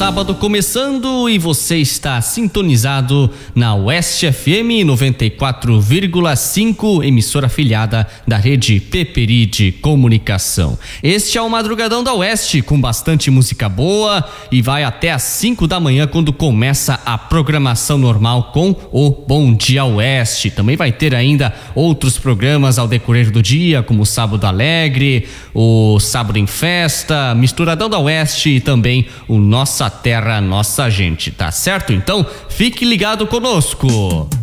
sábado começando e você está sintonizado na Oeste FM 94,5, emissora afiliada da rede Peperi de Comunicação. Este é o Madrugadão da Oeste, com bastante música boa e vai até às 5 da manhã quando começa a programação normal com o Bom Dia Oeste. Também vai ter ainda outros programas ao decorrer do dia, como o Sábado Alegre, o Sábado em Festa, Misturadão da Oeste e também o Nossa Terra, Nossa Gente, tá certo? Então, fique ligado conosco.